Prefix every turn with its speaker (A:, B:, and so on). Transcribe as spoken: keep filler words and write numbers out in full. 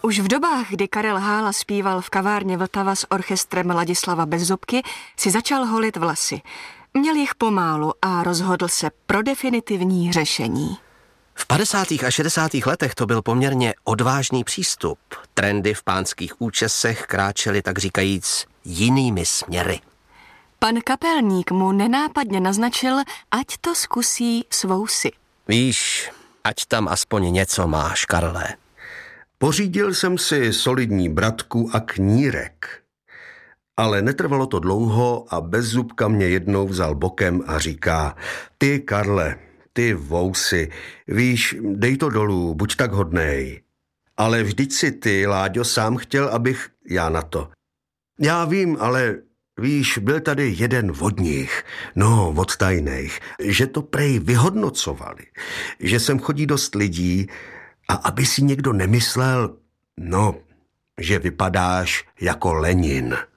A: Už v dobách, kdy Karel Hála zpíval v kavárně Vltava s orchestrem Ladislava Bezzubky, si začal holit vlasy. Měl jich pomálu a rozhodl se pro definitivní řešení.
B: V padesátých a šedesátých letech to byl poměrně odvážný přístup. Trendy v pánských účesech kráčely tak říkajíc jinými směry.
A: Pan kapelník mu nenápadně naznačil, ať to zkusí s vousy.
B: Víš, ať tam aspoň něco máš, Karle.
C: Pořídil jsem si solidní bratku a knírek. Ale netrvalo to dlouho a Bezzubka mě jednou vzal bokem a říká: Ty, Karle, ty vousy, víš, dej to dolů, buď tak hodnej. Ale vždyť si ty, Láďo, sám chtěl, abych já na to. Já vím, ale víš, byl tady jeden od nich, no, od tajných, že to prej vyhodnocovali, že sem chodí dost lidí a aby si někdo nemyslel, no, že vypadáš jako Lenin.